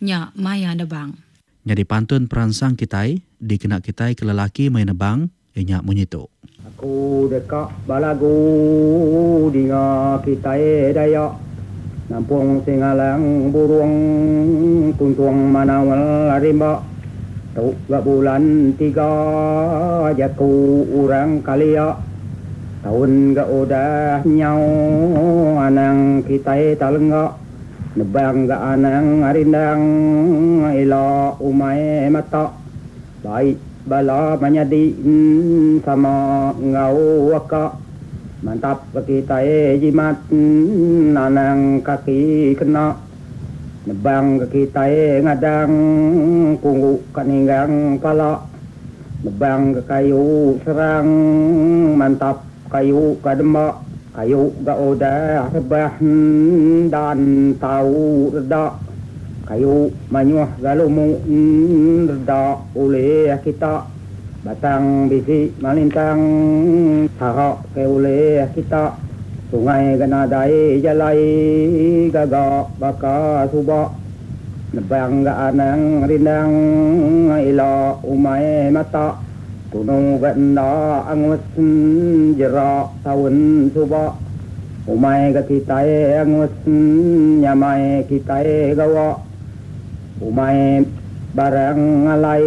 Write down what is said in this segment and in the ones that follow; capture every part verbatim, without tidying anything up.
nya maya nebang. Nya di pantun peransang kitai, dikena kitai ke lelaki main nebang, inya munyitu. Aku dekat balagu dinga kitai dayak. Nampung singalang burung tuntung manawal rimba. Tuk gak bulan tiga jaku urang kalia. Tahun gak udah nyau anang kitai talenggak. Nebang gak anang arindang ila umay mata. Baik bala manyadi sama ngau waka. Mantap kita e jimat anang kaki kena. Nebang kita e ngadang kunggu kaninggang pala. Nebang ke kayu serang mantap kayu kadembak. Kayu gak udah rebah dan tahu reda. Kayu manyuah galumu reda oleh kita. Batang bisi malintang tahak ke oleh kita. Sungai ganadai jalai gagak baka subak. Nebang gak anang rindang ila umay mata. Tunong ganda angus jerak tahun subak. Umay ke kita e angus nyamay kita e gawa. Umay barang alay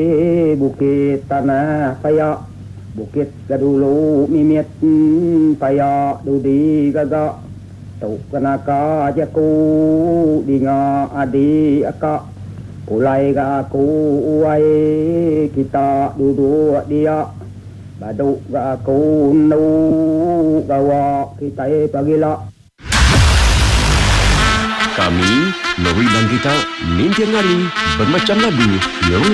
bukit tanah payak. Bukit gadulu mimit payak dudi gagak. Tuk kenaka jaku dinga adi akak. Ulai ga aku uai kita duduk dia. Baduk ga aku nu gawa kita pagila. Kami, Nori dan kita, mimpi ngali bermacam lagu yang